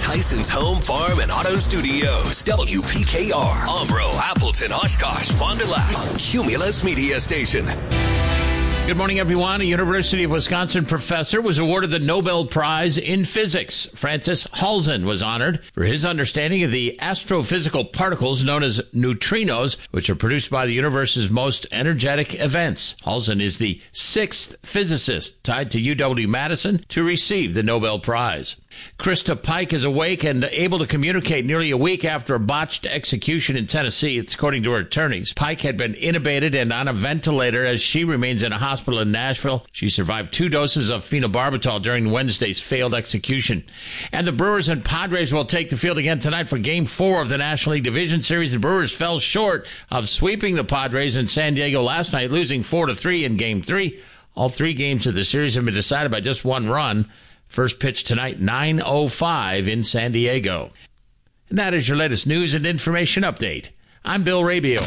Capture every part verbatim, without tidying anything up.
Tyson's Home, Farm, and Auto Studios. W P K R, Umbro, Appleton, Oshkosh, Fond du Lac, Cumulus Media Station. Good morning, everyone. A University of Wisconsin professor was awarded the Nobel Prize in Physics. Francis Halzen was honored for his understanding of the astrophysical particles known as neutrinos, which are produced by the universe's most energetic events. Halzen is the sixth physicist tied to U W Madison to receive the Nobel Prize. Krista Pike is awake and able to communicate nearly a week after a botched execution in Tennessee. It's according to her attorneys. Pike had been intubated and on a ventilator as she remains in a hospital in Nashville. She survived two doses of phenobarbital during Wednesday's failed execution. And the Brewers and Padres will take the field again tonight for Game four of the National League Division Series. The Brewers fell short of sweeping the Padres in San Diego last night, losing four to three in Game three. All three games of the series have been decided by just one run. First pitch tonight, nine oh five in San Diego. And that is your latest news and information update. I'm Bill Rabio.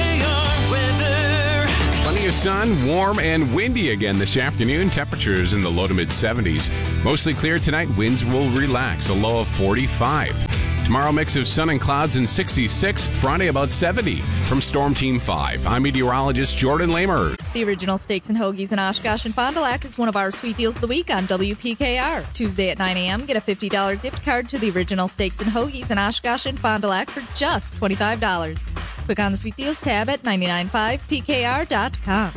Plenty of sun, warm and windy again this afternoon. Temperatures in the low to mid seventies. Mostly clear tonight. Winds will relax, a low of forty-five. Tomorrow, mix of sun and clouds in sixty-six. Friday, about seventy. From Storm Team five, I'm meteorologist Jordan Lamer. The Original Steaks and Hoagies in Oshkosh and Fond du Lac is one of our sweet deals of the week on W P K R. Tuesday at nine a.m., get a fifty dollars gift card to the Original Steaks and Hoagies in Oshkosh and Fond du Lac for just twenty-five dollars. Click on the Sweet Deals tab at nine nine five P K R dot com.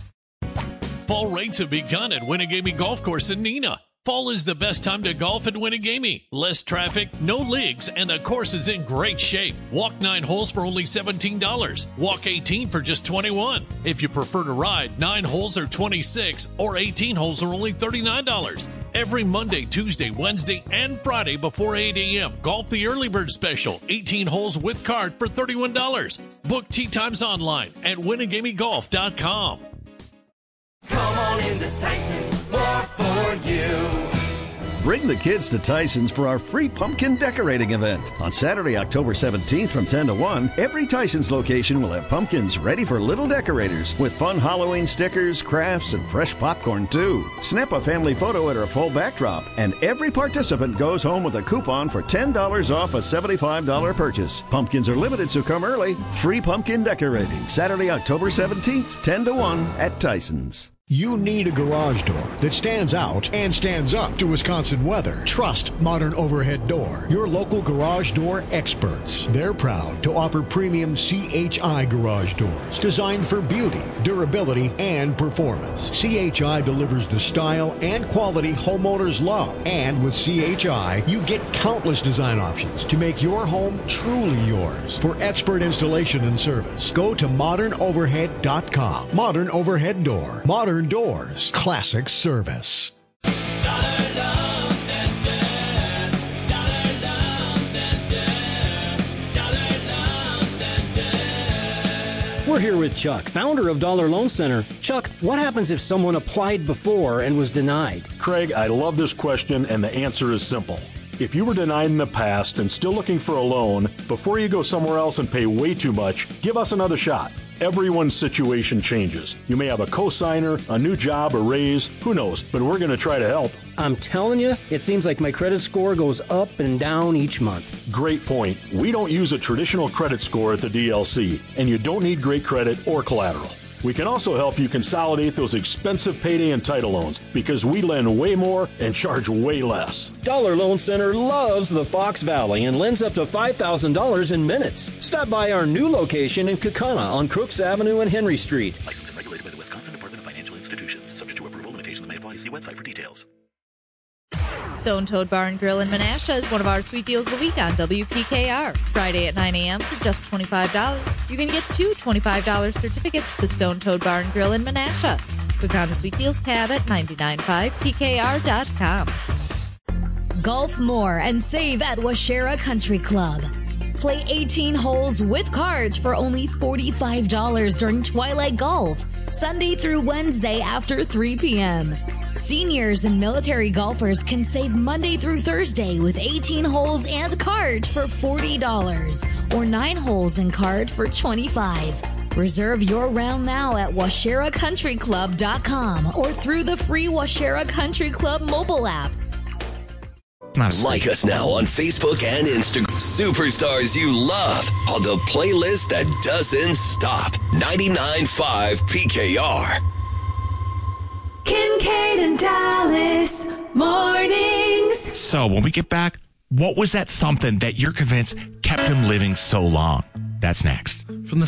Fall rates have begun at Winnegamie Golf Course in Neenah. Fall is the best time to golf at Winnegamie. Less traffic, no leagues, and the course is in great shape. Walk nine holes for only seventeen dollars. Walk eighteen for just twenty-one dollars. If you prefer to ride, nine holes are twenty-six dollars or eighteen holes are only thirty-nine dollars. Every Monday, Tuesday, Wednesday, and Friday before eight a.m. Golf the Early Bird Special. eighteen holes with card for thirty-one dollars. Book tee times online at Winnegamie Golf dot com. Come on into Tyson's, more for you. Bring the kids to Tyson's for our free pumpkin decorating event. On Saturday, October seventeenth from ten to one, every Tyson's location will have pumpkins ready for little decorators with fun Halloween stickers, crafts, and fresh popcorn too. Snap a family photo at our full backdrop, and every participant goes home with a coupon for ten dollars off a seventy-five dollars purchase. Pumpkins are limited, so come early. Free pumpkin decorating, Saturday, October seventeenth, ten to one at Tyson's. You need a garage door that stands out and stands up to Wisconsin weather. Trust Modern Overhead Door, your local garage door experts. They're proud to offer premium C H I garage doors designed for beauty, durability, and performance. C H I delivers the style and quality homeowners love. And with C H I, you get countless design options to make your home truly yours. For expert installation and service, go to modern overhead dot com. Modern Overhead Door. Modern Doors. Classic service. We're here with Chuck, founder of Dollar Loan Center. Chuck, what happens if someone applied before and was denied? Craig, I love this question, and the answer is simple. If you were denied in the past and still looking for a loan, before you go somewhere else and pay way too much, give us another shot. Everyone's situation changes. You may have a cosigner, a new job, a raise, who knows, but we're going to try to help. I'm telling you, it seems like my credit score goes up and down each month. Great point. We don't use a traditional credit score at the D L C, and you don't need great credit or collateral. We can also help you consolidate those expensive payday and title loans because we lend way more and charge way less. Dollar Loan Center loves the Fox Valley and lends up to five thousand dollars in minutes. Stop by our new location in Kaukauna on Crooks Avenue and Henry Street. Licensed and regulated by the Wisconsin Department of Financial Institutions. Subject to approval, limitations may apply. See website for details. Stone Toad Bar and Grill in Menasha is one of our sweet deals of the week on W P K R. Friday at nine a.m. for just twenty-five dollars. You can get two twenty-five dollars certificates to Stone Toad Bar and Grill in Menasha. Click on the Sweet Deals tab at nine nine five P K R dot com. Golf more and save at Washera Country Club. Play eighteen holes with cards for only forty-five dollars during Twilight Golf, Sunday through Wednesday after three p.m. Seniors and military golfers can save Monday through Thursday with eighteen holes and card for forty dollars or nine holes and card for twenty-five dollars. Reserve your round now at washera country club dot com or through the free Washera Country Club mobile app. Not like us now on Facebook and Instagram. Superstars you love on the playlist that doesn't stop. ninety-nine point five P K R. Kincaid and Dallas mornings. So when we get back, what was that something that you're convinced kept him living so long? That's next. From the